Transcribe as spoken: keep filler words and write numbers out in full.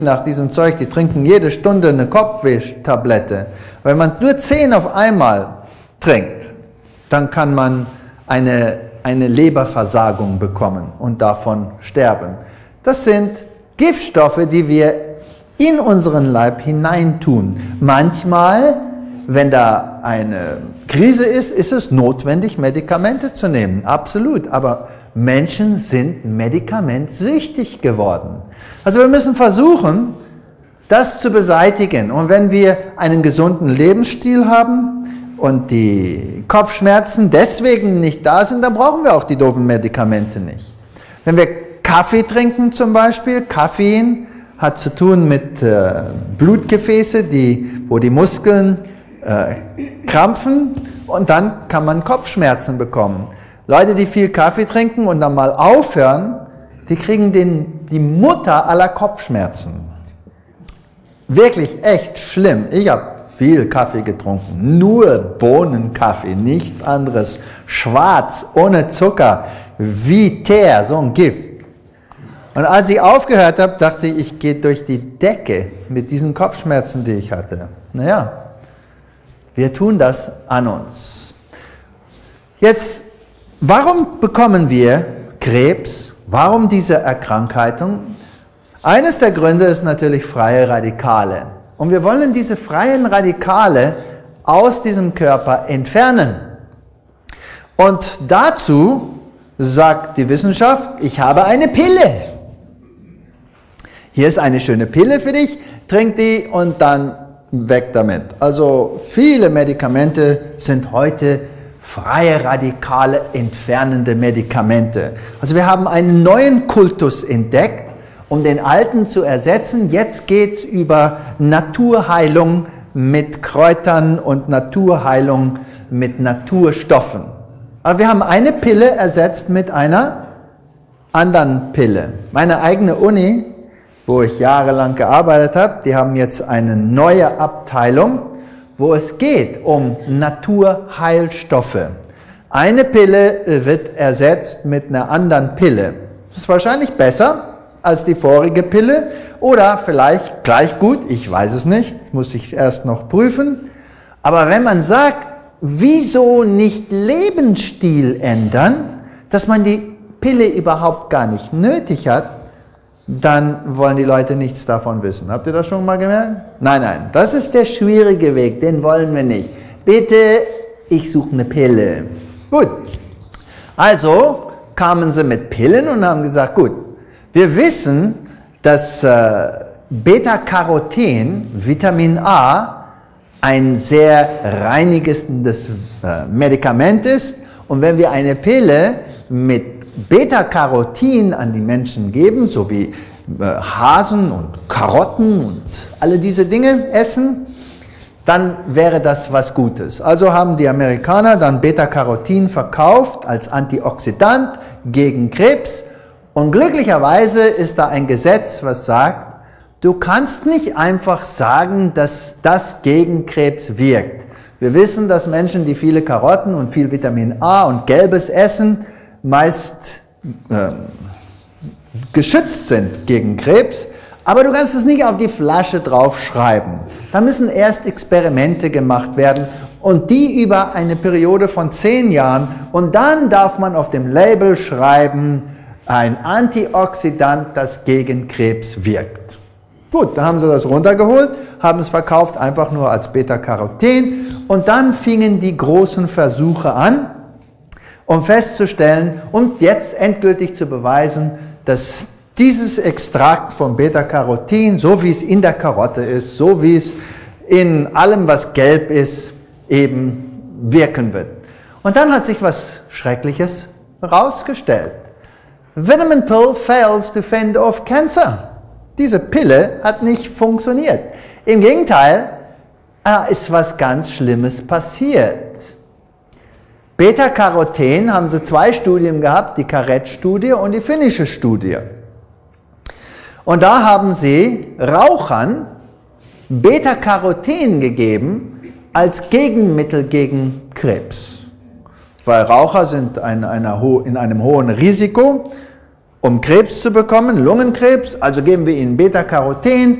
nach diesem Zeug, die trinken jede Stunde eine Kopfwehtablette. Wenn man nur zehn auf einmal trinkt, dann kann man eine, eine Leberversagung bekommen und davon sterben. Das sind Giftstoffe, die wir in unseren Leib hineintun. Manchmal, wenn da eine Krise ist, ist es notwendig, Medikamente zu nehmen. Absolut. Aber Menschen sind medikamentsüchtig geworden. Also wir müssen versuchen, das zu beseitigen. Und wenn wir einen gesunden Lebensstil haben und die Kopfschmerzen deswegen nicht da sind, dann brauchen wir auch die doofen Medikamente nicht. Wenn wir Kaffee trinken zum Beispiel, Koffein hat zu tun mit äh, Blutgefäße, die, wo die Muskeln äh, krampfen und dann kann man Kopfschmerzen bekommen. Leute, die viel Kaffee trinken und dann mal aufhören, die kriegen den, die Mutter aller Kopfschmerzen. Wirklich echt schlimm. Ich habe viel Kaffee getrunken, nur Bohnenkaffee, nichts anderes. Schwarz, ohne Zucker, wie Teer, so ein Gift. Und als ich aufgehört habe, dachte ich, ich gehe durch die Decke mit diesen Kopfschmerzen, die ich hatte. Naja, wir tun das an uns. Jetzt, warum bekommen wir Krebs? Warum diese Erkrankung? Eines der Gründe ist natürlich freie Radikale. Und wir wollen diese freien Radikale aus diesem Körper entfernen. Und dazu sagt die Wissenschaft, ich habe eine Pille. Hier ist eine schöne Pille für dich, trink die und dann weg damit. Also viele Medikamente sind heute freie Radikale entfernende Medikamente. Also wir haben einen neuen Kultus entdeckt, um den alten zu ersetzen. Jetzt geht's über Naturheilung mit Kräutern und Naturheilung mit Naturstoffen. Aber wir haben eine Pille ersetzt mit einer anderen Pille. Meine eigene Uni, wo ich jahrelang gearbeitet habe, die haben jetzt eine neue Abteilung, wo es geht um Naturheilstoffe. Eine Pille wird ersetzt mit einer anderen Pille. Das ist wahrscheinlich besser als die vorige Pille oder vielleicht gleich gut, ich weiß es nicht, muss ich erst noch prüfen. Aber wenn man sagt, wieso nicht Lebensstil ändern, dass man die Pille überhaupt gar nicht nötig hat, dann wollen die Leute nichts davon wissen. Habt ihr das schon mal gemerkt? Nein, nein, das ist der schwierige Weg, den wollen wir nicht. Bitte, ich suche eine Pille. Gut, also kamen sie mit Pillen und haben gesagt, gut, wir wissen, dass äh, Beta-Caroten, Vitamin A, ein sehr reinigendes äh, Medikament ist. Und wenn wir eine Pille mit Beta-Carotin an die Menschen geben, so wie äh, Hasen und Karotten und alle diese Dinge essen, dann wäre das was Gutes. Also haben die Amerikaner dann Beta-Carotin verkauft als Antioxidant gegen Krebs. Und glücklicherweise ist da ein Gesetz, was sagt, du kannst nicht einfach sagen, dass das gegen Krebs wirkt. Wir wissen, dass Menschen, die viele Karotten und viel Vitamin A und Gelbes essen, meist äh, geschützt sind gegen Krebs, aber du kannst es nicht auf die Flasche draufschreiben. Da müssen erst Experimente gemacht werden und die über eine Periode von zehn Jahren und dann darf man auf dem Label schreiben, ein Antioxidant, das gegen Krebs wirkt. Gut, da haben sie das runtergeholt, haben es verkauft einfach nur als Beta-Caroten und dann fingen die großen Versuche an, um festzustellen und jetzt endgültig zu beweisen, dass dieses Extrakt von Beta-Carotin, so wie es in der Karotte ist, so wie es in allem, was gelb ist, eben wirken wird. Und dann hat sich was Schreckliches herausgestellt. Vitamin pill fails to fend off cancer. Diese Pille hat nicht funktioniert. Im Gegenteil, da ist was ganz Schlimmes passiert. Beta-Caroten haben sie zwei Studien gehabt, die Carrette-Studie und die finnische Studie. Und da haben sie Rauchern Beta-Caroten gegeben als Gegenmittel gegen Krebs. Weil Raucher sind in, einer, in einem hohen Risiko um Krebs zu bekommen, Lungenkrebs, also geben wir ihnen Beta-Caroten.